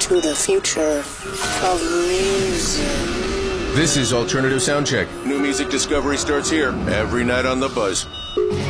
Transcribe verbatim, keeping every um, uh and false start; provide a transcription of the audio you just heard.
into the future of music. This is Alternative Soundcheck. New music discovery starts here every night on The Buzz.